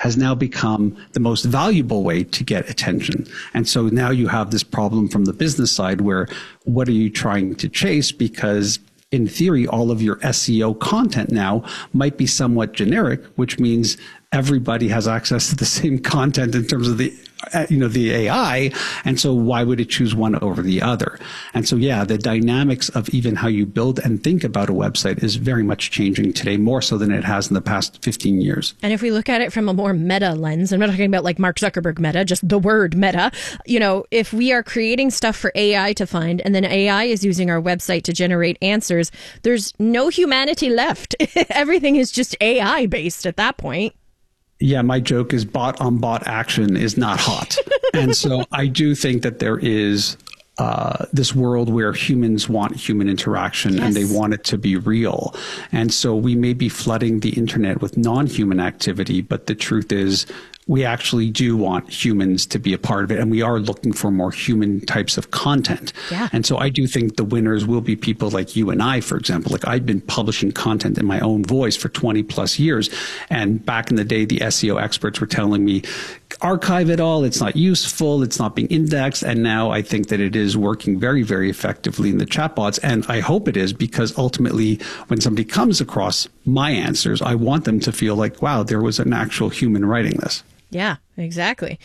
has now become the most valuable way to get attention. And so now you have this problem from the business side where what are you trying to chase? Because in theory, all of your SEO content now might be somewhat generic, which means everybody has access to the same content in terms of the AI. And so why would it choose one over the other? And so, yeah, the dynamics of even how you build and think about a website is very much changing today, more so than it has in the past 15 years. And if we look at it from a more meta lens, I'm not talking about like Mark Zuckerberg meta, just the word meta, if we are creating stuff for AI to find and then AI is using our website to generate answers, there's no humanity left. Everything is just AI based at that point. Yeah, my joke is bot on bot action is not hot. And so I do think that there is this world where humans want human interaction and they want it to be real. And so we may be flooding the internet with non-human activity, but the truth is we actually do want humans to be a part of it. And we are looking for more human types of content. Yeah. And so I do think the winners will be people like you and I, for example. Like I've been publishing content in my own voice for 20 plus years. And back in the day, the SEO experts were telling me, archive it all. It's not useful. It's not being indexed. And now I think that it is working very, very effectively in the chatbots. And I hope it is, because ultimately when somebody comes across my answers, I want them to feel like, wow, there was an actual human writing this. Yeah, exactly.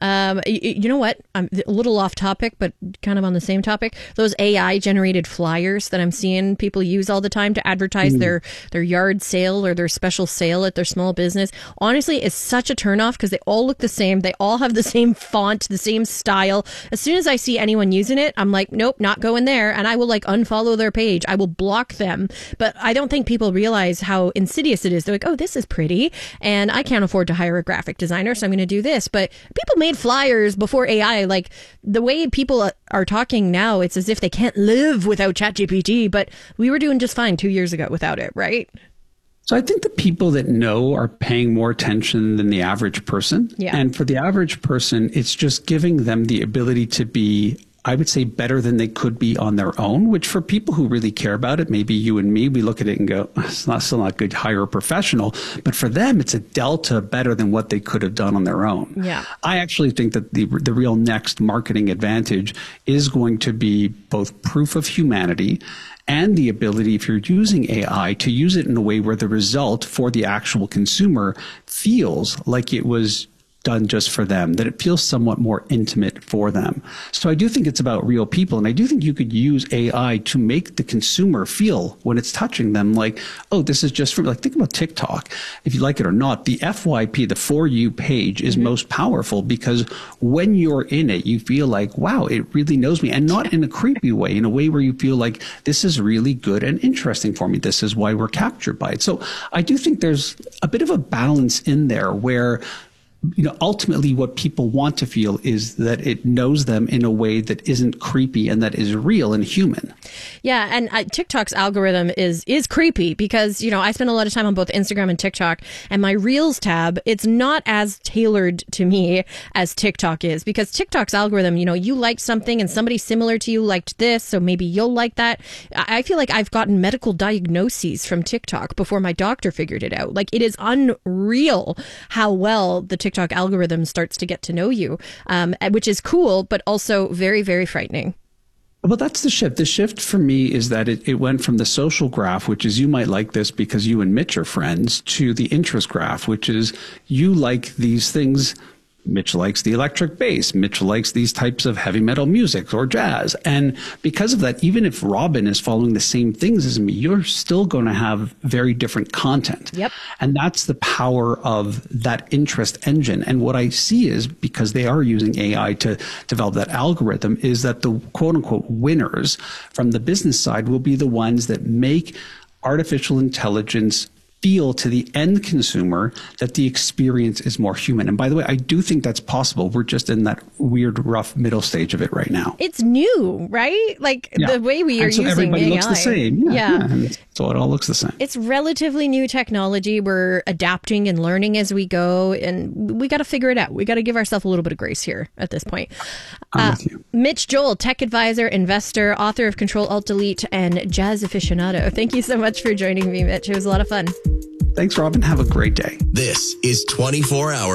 You know what? I'm a little off topic, but kind of on the same topic. Those AI generated flyers that I'm seeing people use all the time to advertise their yard sale or their special sale at their small business. Honestly, it's such a turnoff because they all look the same. They all have the same font, the same style. As soon as I see anyone using it, I'm like, nope, not going there. And I will like unfollow their page. I will block them. But I don't think people realize how insidious it is. They're like, oh, this is pretty. And I can't afford to hire a graphic designer, so I'm going to do this. But people made flyers before AI. Like the way people are talking now, it's as if they can't live without ChatGPT, but we were doing just fine 2 years ago without it, right? So I think the people that know are paying more attention than the average person. Yeah. And for the average person, it's just giving them the ability to be, I would say, better than they could be on their own, which for people who really care about it, maybe you and me, we look at it and go, it's still not good, hire a professional. But for them, it's a delta better than what they could have done on their own. Yeah. I actually think that the real next marketing advantage is going to be both proof of humanity and the ability, if you're using AI, to use it in a way where the result for the actual consumer feels like it was done just for them, that it feels somewhat more intimate for them. So I do think it's about real people. And I do think you could use AI to make the consumer feel when it's touching them like, oh, this is just for, like, think about TikTok. If you like it or not, the FYP, the For You page is most powerful because when you're in it, you feel like, wow, it really knows me. And not in a creepy way, in a way where you feel like this is really good and interesting for me. This is why we're captured by it. So I do think there's a bit of a balance in there where ultimately what people want to feel is that it knows them in a way that isn't creepy and that is real and human. Yeah, and TikTok's algorithm is creepy because, I spend a lot of time on both Instagram and TikTok, and my Reels tab, it's not as tailored to me as TikTok is, because TikTok's algorithm, you liked something and somebody similar to you liked this, so maybe you'll like that. I feel like I've gotten medical diagnoses from TikTok before my doctor figured it out. Like, it is unreal how well the TikTok algorithm starts to get to know you, which is cool, but also very, very frightening. Well, that's the shift. The shift for me is that it went from the social graph, which is you might like this because you and Mitch are friends, to the interest graph, which is you like these things. Mitch likes the electric bass. Mitch likes these types of heavy metal music or jazz. And because of that, even if Robin is following the same things as me, you're still going to have very different content. Yep. And that's the power of that interest engine. And what I see is, because they are using AI to develop that algorithm, is that the quote unquote winners from the business side will be the ones that make artificial intelligence feel to the end consumer that the experience is more human. And by the way, I do think that's possible. We're just in that weird, rough middle stage of it right now. It's new, right? Like the way we are using everybody AI. looks the same. Yeah. So it all looks the same. It's relatively new technology. We're adapting and learning as we go, and we got to figure it out. We got to give ourselves a little bit of grace here at this point. I'm with you. Mitch Joel, tech advisor, investor, author of Control Alt Delete, and jazz aficionado. Thank you so much for joining me, Mitch. It was a lot of fun. Thanks, Robin. Have a great day. This is 24 Hours.